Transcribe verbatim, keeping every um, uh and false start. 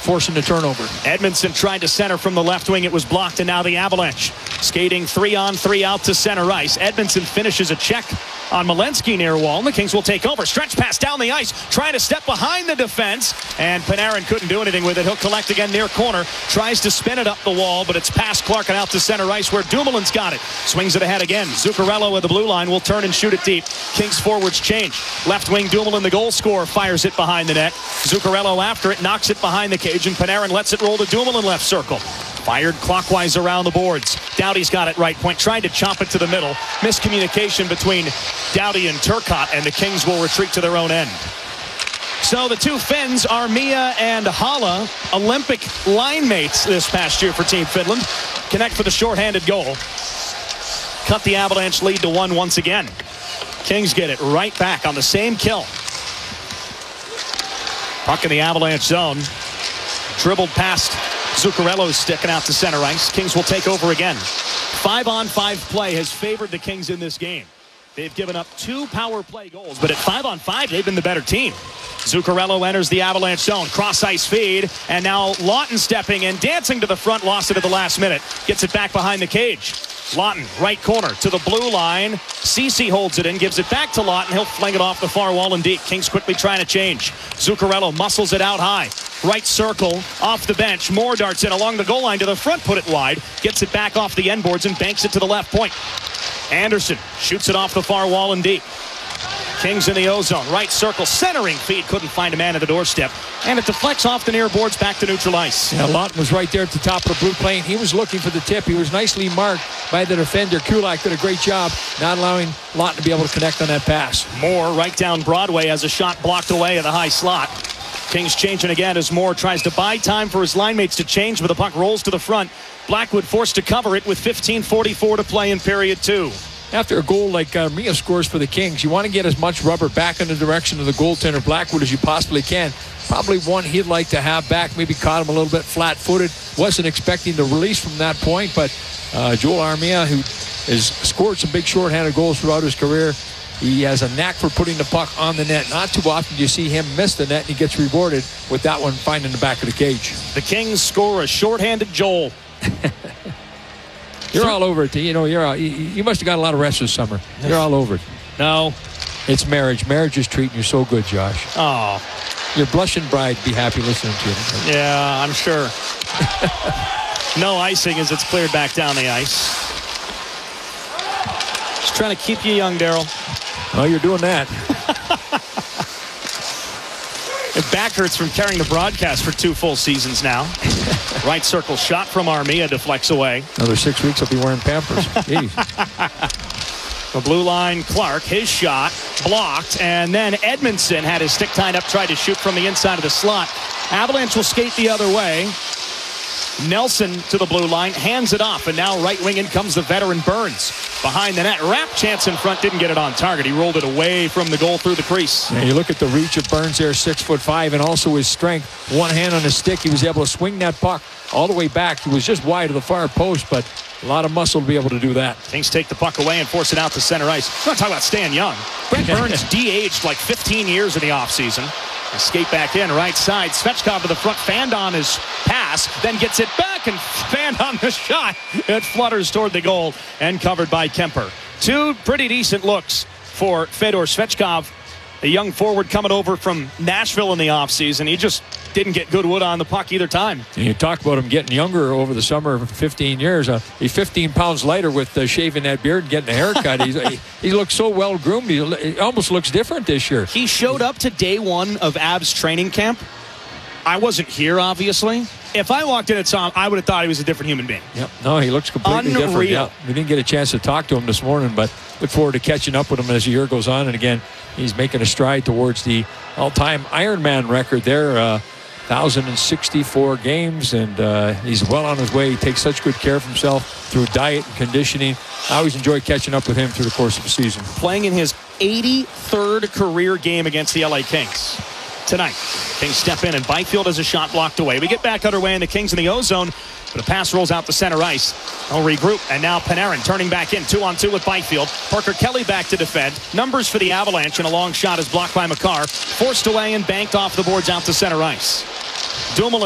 forcing the turnover. Edmondson tried to center from the left wing. It was blocked, and now the Avalanche skating three on three out to center ice. Edmondson finishes a check on Malinsky near wall, and the Kings will take over. Stretch pass down the ice, trying to step behind the defense, and Panarin couldn't do anything with it. He'll collect again near corner, tries to spin it up the wall, but it's past Clark and out to center ice where Dumoulin's got it. Swings it ahead again. Zuccarello at the blue line will turn and shoot it deep. Kings forwards change. Left wing Dumoulin, the goal scorer, fires it behind the net. Zuccarello after it, knocks it behind the cage, and Panarin lets it roll to Dumoulin left circle. Fired clockwise around the boards. Doughty's got it right point, tried to chop it to the middle. Miscommunication between Doughty and Turcotte, and the Kings will retreat to their own end. So the two Finns, Armia and Hala, Olympic line mates this past year for Team Finland, connect for the shorthanded goal. Cut the Avalanche lead to one once again. Kings get it right back on the same kill. Puck in the Avalanche zone. Dribbled past Zuccarello's sticking out to center ice. Kings will take over again. Five on five play has favored the Kings in this game. They've given up two power play goals, but at five on five, they've been the better team. Zuccarello enters the Avalanche zone. Cross ice feed, and now Lawton stepping in, dancing to the front, lost it at the last minute. Gets it back behind the cage. Lawton, right corner to the blue line. Ceci holds it in, gives it back to Lawton. He'll fling it off the far wall and deep. Kings quickly trying to change. Zuccarello muscles it out high. Right circle, off the bench. Moore darts in along the goal line to the front, put it wide. Gets it back off the end boards and banks it to the left point. Anderson shoots it off the far wall and deep. Kings in the O-zone. Right circle, centering feed. Couldn't find a man at the doorstep. And it deflects off the near boards back to neutral ice. Yeah, Lawton was right there at the top of the blue plane. He was looking for the tip. He was nicely marked by the defender. Kulak did a great job not allowing Lawton to be able to connect on that pass. Moore right down Broadway has a shot blocked away in the high slot. Kings changing again as Moore tries to buy time for his line mates to change, but the puck rolls to the front. Blackwood forced to cover it with fifteen forty-four to play in period two. After a goal like uh, Mia scores for the Kings, you want to get as much rubber back in the direction of the goaltender Blackwood as you possibly can. Probably one he'd like to have back. Maybe caught him a little bit flat-footed. Wasn't expecting the release from that point, but uh, Joel Armia, who has scored some big shorthanded goals throughout his career, he has a knack for putting the puck on the net. Not too often do you see him miss the net, and he gets rewarded with that one finding the back of the cage. The Kings score a shorthanded Joel. You're all over it. You know, you're all, you, you must have got a lot of rest this summer. You're all over it. No. It's marriage. Marriage is treating you so good, Josh. Oh. Your blushing bride be happy listening to you. Yeah, I'm sure. No icing as it's cleared back down the ice. Just trying to keep you young, Daryl. Oh, you're doing that. It back hurts from carrying the broadcast for two full seasons now. Right circle shot from Armia deflects away. Another six weeks I'll be wearing Pampers. The blue line, Clark, his shot blocked, and then Edmondson had his stick tied up, tried to shoot from the inside of the slot. Avalanche will skate the other way. Nelson to the blue line, hands it off, and now right wing in comes the veteran Burns. Behind the net, Rapp chance in front, didn't get it on target. He rolled it away from the goal through the crease. And you look at the reach of Burns there, six foot five, and also his strength. One hand on his stick, he was able to swing that puck all the way back. He was just wide of the far post, but a lot of muscle to be able to do that. Kings take the puck away and force it out to center ice. I'm not talking about staying young. Brent Burns de-aged like fifteen years in the offseason. Skate back in, right side. Svechkov to the front, fanned on his pass, then gets it back and fanned on the shot. It flutters toward the goal and covered by Kemper. Two pretty decent looks for Fedor Svechkov, the young forward coming over from Nashville in the offseason. He just didn't get good wood on the puck either time. And you talk about him getting younger over the summer of fifteen years. Uh, he's fifteen pounds lighter with uh, shaving that beard and getting a haircut. he's, he, he looks so well groomed. He, he almost looks different this year. He showed up to day one of Avs training camp. I wasn't here, obviously. If I walked in and saw him, I would have thought he was a different human being. Yep. No, he looks completely Unreal. different. Yeah. We didn't get a chance to talk to him this morning, but look forward to catching up with him as the year goes on. And again, he's making a stride towards the all-time Ironman record there. Uh, one thousand sixty-four games, and uh, he's well on his way. He takes such good care of himself through diet and conditioning. I always enjoy catching up with him through the course of the season. Playing in his eighty-third career game against the L A Kings tonight. Kings step in, and Byfield has a shot blocked away. We get back underway in the Kings in the O-zone, but a pass rolls out to center ice. They'll regroup, and now Panarin turning back in, two on two with Byfield. Parker Kelly back to defend. Numbers for the Avalanche, and a long shot is blocked by Makar. Forced away and banked off the boards out to center ice. Dumoulin